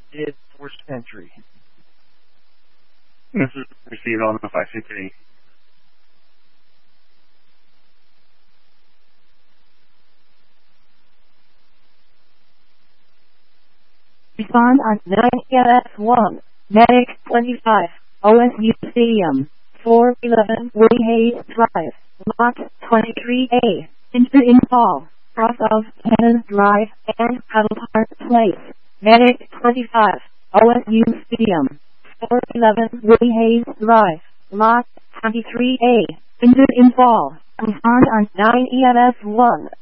is forced entry. This is received on the 563. Respond on 9EMS1, Medic 25, OSU Stadium, 411 Woody Hayes Drive, Lot 23A, into infall, cross of Cannon Drive and Cattle Park Place, Medic 25, OSU Stadium, 411 Woody Hayes Drive, Lot 23A, into infall. Respond on 9EMS1.